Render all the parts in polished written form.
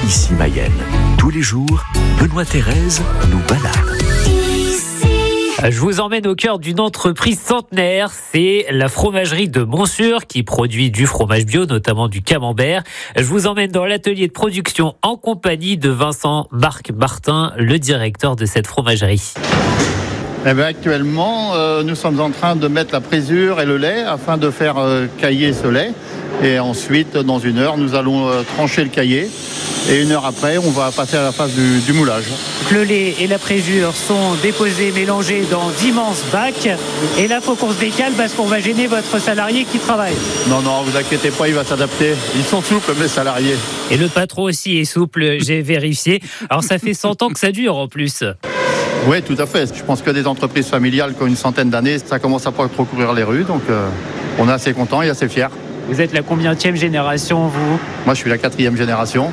Ici Mayenne. Tous les jours, Benoît Thérèse nous balade. Je vous emmène au cœur d'une entreprise centenaire, c'est la fromagerie de Montsûrs qui produit du fromage bio, notamment du camembert. Je vous emmène dans l'atelier de production en compagnie de Vincent Marc-Martin, le directeur de cette fromagerie. Actuellement, nous sommes en train de mettre la présure et le lait afin de faire cailler ce lait. Et ensuite, dans 1 heure, nous allons trancher le caillé. Et 1 heure après, on va passer à la phase du moulage. Le lait et la présure sont déposés, mélangés dans d'immenses bacs. Et là, il faut qu'on se décale parce qu'on va gêner votre salarié qui travaille. Non, vous inquiétez pas, il va s'adapter. Ils sont souples, mes salariés. Et le patron aussi est souple, j'ai vérifié. Alors, ça fait 100 ans que ça dure en plus. Oui, tout à fait. Je pense que des entreprises familiales qui ont une centaine d'années, ça commence à pas trop courir les rues. Donc, on est assez contents et assez fiers. Vous êtes la combienième génération, vous ? Moi, je suis la 4e génération.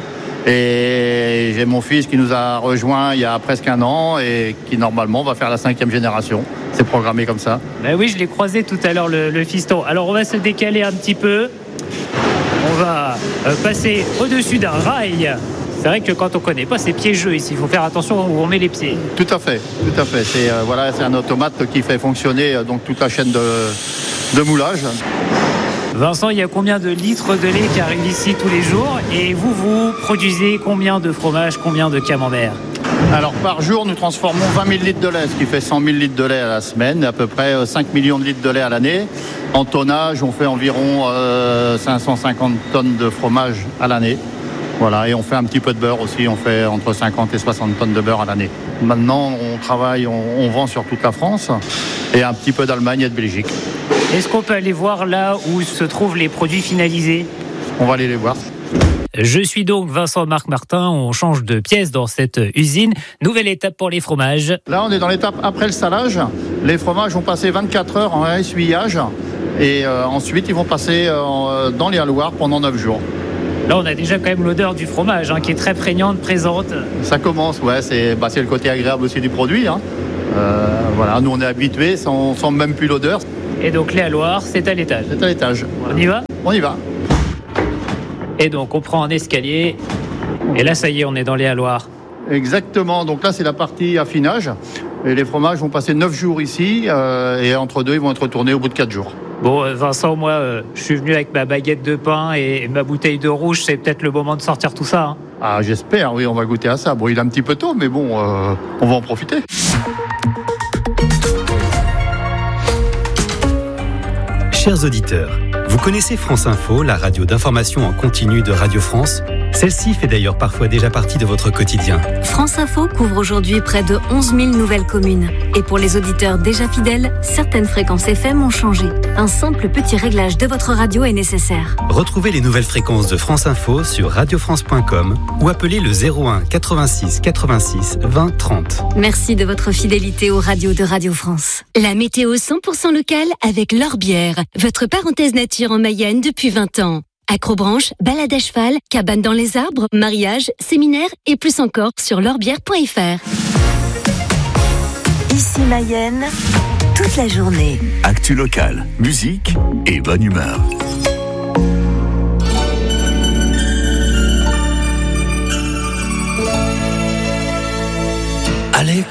Et j'ai mon fils qui nous a rejoint il y a presque 1 an et qui, normalement, va faire la 5e génération. C'est programmé comme ça. Ben oui, je l'ai croisé tout à l'heure, le fiston. Alors, on va se décaler un petit peu. On va passer au-dessus d'un rail. C'est vrai que quand on ne connaît pas, c'est piégeux ici. Il faut faire attention où on met les pieds. Tout à fait. C'est un automate qui fait fonctionner donc toute la chaîne de moulage. Vincent, il y a combien de litres de lait qui arrivent ici tous les jours? Et vous produisez combien de fromage, combien de camembert? Alors par jour, nous transformons 20 000 litres de lait, ce qui fait 100 000 litres de lait à la semaine, à peu près 5 millions de litres de lait à l'année. En tonnage, on fait environ 550 tonnes de fromage à l'année. Voilà, et on fait un petit peu de beurre aussi, on fait entre 50 et 60 tonnes de beurre à l'année. Maintenant, on vend sur toute la France et un petit peu d'Allemagne et de Belgique. Est-ce qu'on peut aller voir là où se trouvent les produits finalisés? On va aller les voir. Je suis donc Vincent Marc-Martin, on change de pièce dans cette usine. Nouvelle étape pour les fromages. Là, on est dans l'étape après le salage. Les fromages vont passer 24 heures en essuyage et ensuite ils vont passer dans les halloirs pendant 9 jours. Là, on a déjà quand même l'odeur du fromage qui est très prégnante, présente. Ça commence, ouais, c'est le côté agréable aussi du produit. Voilà, nous on est habitués, on sent même plus l'odeur. Et donc les halloirs, c'est à l'étage. C'est à l'étage. On y va ? On y va. Et donc on prend un escalier. Et là, ça y est, on est dans les halloirs. Exactement, donc là c'est la partie affinage. Et les fromages vont passer 9 jours ici et entre deux, ils vont être retournés au bout de 4 jours. Bon, Vincent, moi, je suis venu avec ma baguette de pain et ma bouteille de rouge. C'est peut-être le moment de sortir tout ça. Ah, j'espère, oui, on va goûter à ça. Bon, il est un petit peu tôt, mais bon, on va en profiter. Chers auditeurs, vous connaissez France Info, la radio d'information en continu de Radio France ? Celle-ci fait d'ailleurs parfois déjà partie de votre quotidien. France Info couvre aujourd'hui près de 11 000 nouvelles communes. Et pour les auditeurs déjà fidèles, certaines fréquences FM ont changé. Un simple petit réglage de votre radio est nécessaire. Retrouvez les nouvelles fréquences de France Info sur radiofrance.com ou appelez le 01 86 86 20 30. Merci de votre fidélité aux radios de Radio France. La météo 100% locale avec l'Orbière, votre parenthèse nature en Mayenne depuis 20 ans. Acrobranche, balade à cheval, cabane dans les arbres, mariage, séminaire et plus encore sur l'orbière.fr. Ici Mayenne, toute la journée. Actu locale, musique et bonne humeur. Allez,